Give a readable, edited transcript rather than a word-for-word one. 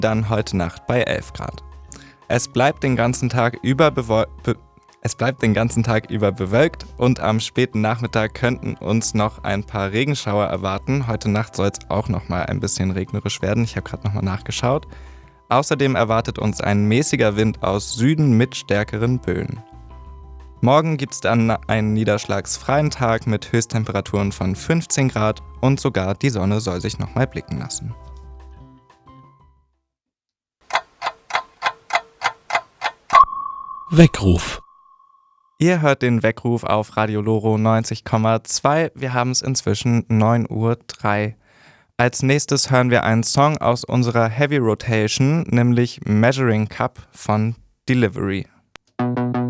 dann heute Nacht bei 11 Grad. Es bleibt den ganzen Tag über bewölkt und am späten Nachmittag könnten uns noch ein paar Regenschauer erwarten. Heute Nacht soll es auch noch mal ein bisschen regnerisch werden. Ich habe gerade noch mal nachgeschaut. Außerdem erwartet uns ein mäßiger Wind aus Süden mit stärkeren Böen. Morgen gibt es dann einen niederschlagsfreien Tag mit Höchsttemperaturen von 15 Grad und sogar die Sonne soll sich noch mal blicken lassen. Weckruf. Ihr hört den Weckruf auf Radio Loro 90,2. Wir haben es inzwischen 9:03 Uhr. Als nächstes hören wir einen Song aus unserer Heavy Rotation, nämlich Measuring Cup von Delivery.